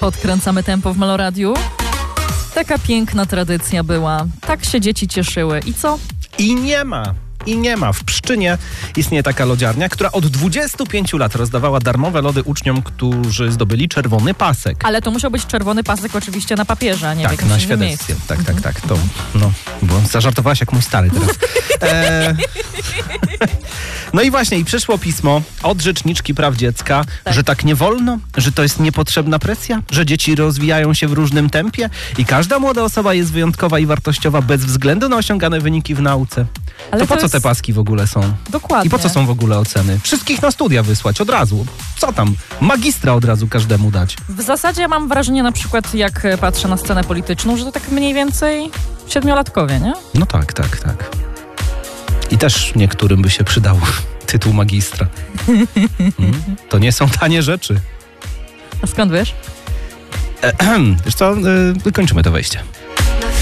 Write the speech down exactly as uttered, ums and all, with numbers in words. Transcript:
Podkręcamy tempo w Meloradiu. Taka piękna tradycja była. Tak się dzieci cieszyły. I co? I nie ma. I nie ma. W Pszczynie istnieje taka lodziarnia, która od dwudziestu pięciu lat rozdawała darmowe lody uczniom, którzy zdobyli czerwony pasek. Ale to musiał być czerwony pasek oczywiście na papierze, a nie tak, w jakimś na innym świadectwie. miejscu. Tak, tak, tak. To, no, bo zażartowałaś jak mój stary teraz. E... No i właśnie, i przyszło pismo od Rzeczniczki Praw Dziecka, Tak. że tak nie wolno, że to jest niepotrzebna presja, że dzieci rozwijają się w różnym tempie i każda młoda osoba jest wyjątkowa i wartościowa bez względu na osiągane wyniki w nauce. Ale to po to co jest- te paski w ogóle są? Dokładnie. I po co są w ogóle oceny? Wszystkich na studia wysłać od razu. Co tam? Magistra od razu każdemu dać. W zasadzie mam wrażenie na przykład, jak patrzę na scenę polityczną, że to tak mniej więcej siedmiolatkowie, nie? No tak, tak, tak. I też niektórym by się przydał tytuł magistra. Mm, to nie są tanie rzeczy. A skąd wiesz? Wiesz co, yy, kończymy to wejście.